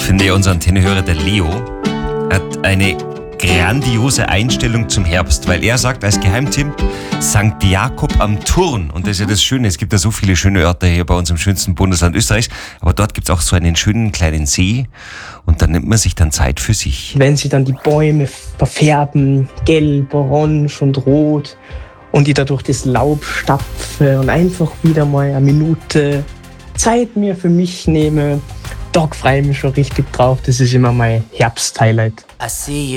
finde ja unser Antennehörer, der Leo, hat eine grandiose Einstellung zum Herbst, weil er sagt als Geheimtipp St. Jakob am Turn. Und das ist ja das Schöne, es gibt ja so viele schöne Orte hier bei uns im schönsten Bundesland Österreichs, aber dort gibt es auch so einen schönen kleinen See und da nimmt man sich dann Zeit für sich. Wenn sie dann die Bäume verfärben, gelb, orange und rot und ich da durch das Laub stapfe und einfach wieder mal eine Minute Zeit mir für mich nehme, da freue ich mich schon richtig drauf. Das ist immer mein Herbst-Highlight.